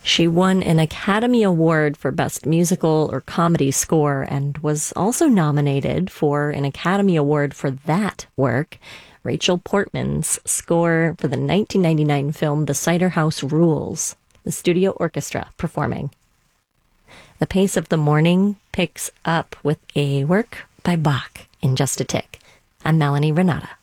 She won an Academy Award for Best Musical or Comedy Score and was also nominated for an Academy Award for that work, Rachel Portman's score for the 1999 film The Cider House Rules, the studio orchestra performing. The pace of the morning picks up with a work by Bach in just a tick. I'm Melanie Renata.